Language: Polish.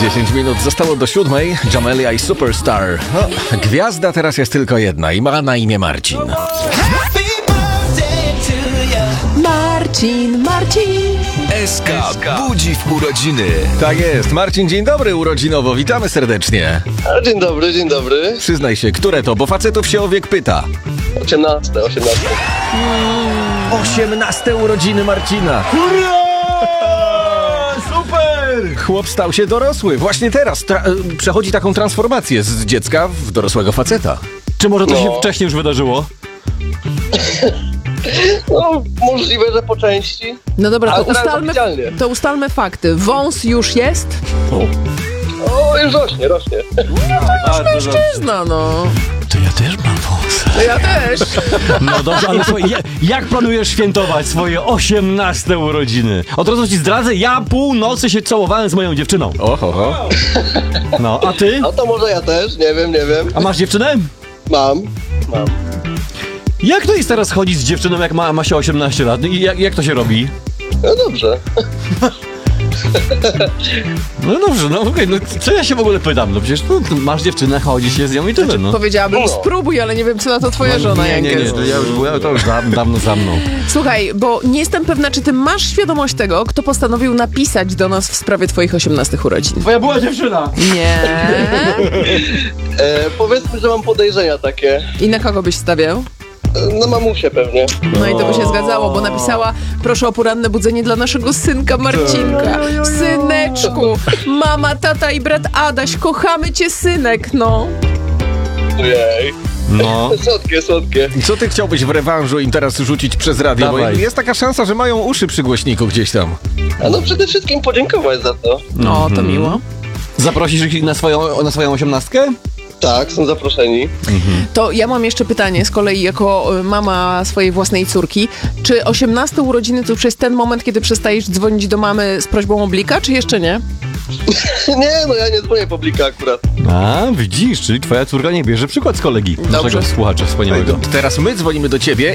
10 minut zostało do 7. Jamelia i Superstar. No, gwiazda teraz jest tylko jedna i ma na imię Marcin. Marcin. SK budzi w urodziny. Tak jest. Marcin, dzień dobry urodzinowo. Witamy serdecznie. Dzień dobry, dzień dobry. Przyznaj się, które to, bo facetów się o wiek pyta. 18. 18 urodziny Marcina. Hurra! Super! Chłop stał się dorosły. Właśnie teraz przechodzi taką transformację z dziecka w dorosłego faceta. Czy może to się No. wcześniej już wydarzyło? No, możliwe, że po części. No dobra, Ale teraz oficjalnie. to ustalmy fakty. Wąs już jest? O, już rośnie. Mężczyzna, no. To ja też mam wąsa. No ja też. No dobrze, ale słuchaj, jak planujesz świętować swoje 18 urodziny? Od razu ci zdradzę, ja północy się całowałem z moją dziewczyną. Oho. No, a ty? No to może ja też, nie wiem. A masz dziewczynę? Mam. Jak to jest teraz chodzić z dziewczyną, jak ma się 18 lat? I jak to się robi? No dobrze. No dobrze, no okej, no co ja się w ogóle pytam? No przecież masz dziewczynę, chodzi się z nią i tyle, no. Powiedziałabym, No. spróbuj, ale nie wiem, czy na to twoja żona, Nie, Jankes. to ja już byłem, to już dawno za mną. Słuchaj, bo nie jestem pewna, czy ty masz świadomość tego, kto postanowił napisać do nas w sprawie twoich 18 urodzin. Twoja była dziewczyna! Nie. Powiedzmy, że mam podejrzenia takie. I na kogo byś stawiał? No mamusie pewnie. No i to by się zgadzało, bo napisała: proszę o poranne budzenie dla naszego synka Marcinka. Syneczku, mama, tata i brat Adaś, kochamy cię, synek, no. Ojej. No. Słodkie. I co ty chciałbyś w rewanżu im teraz rzucić przez radio? Bo Dawaj. jest taka szansa, że mają uszy przy głośniku gdzieś tam. A no przede wszystkim podziękować za to. No, to miło. Zaprosisz ich na swoją 18? Tak, są zaproszeni. To ja mam jeszcze pytanie z kolei jako mama swojej własnej córki. Czy 18 urodziny to już jest ten moment, kiedy przestajesz dzwonić do mamy z prośbą o blika, czy jeszcze nie? Nie, no ja nie dzwonię po blika akurat. A, widzisz, czyli twoja córka nie bierze przykład z kolegi. Naszego słuchacza wspaniałego. Teraz my dzwonimy do ciebie